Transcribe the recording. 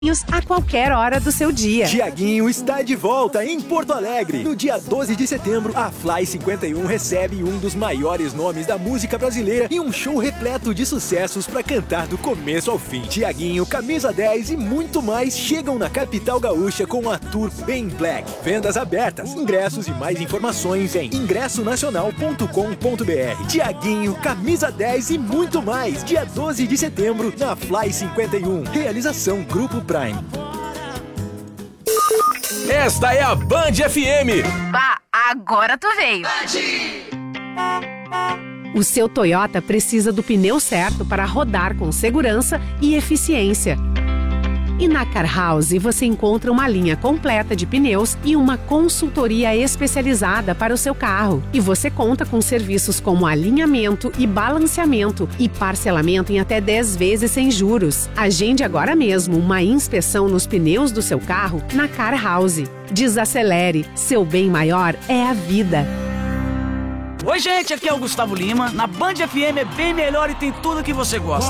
a qualquer hora do seu dia. Tiaguinho está de volta em Porto Alegre. No dia 12 de setembro, a Fly 51 recebe um dos maiores nomes da música brasileira e um show repleto de sucessos para cantar do começo ao fim. Tiaguinho, Camisa 10 e muito mais chegam na capital gaúcha com a Tour Bem Black. Vendas abertas, ingressos e mais informações em ingressonacional.com.br. Tiaguinho, Camisa 10 e muito mais. Dia 12 de setembro, na Fly 51. Realização Grupo Prime. Esta é a Band FM. Bah, agora tu veio. O seu Toyota precisa do pneu certo para rodar com segurança e eficiência. E na Car House você encontra uma linha completa de pneus e uma consultoria especializada para o seu carro. E você conta com serviços como alinhamento e balanceamento e parcelamento em até 10 vezes sem juros. Agende agora mesmo uma inspeção nos pneus do seu carro na Car House. Desacelere, seu bem maior é a vida. Oi gente, aqui é o Gustavo Lima. Na Band FM é bem melhor e tem tudo que você gosta.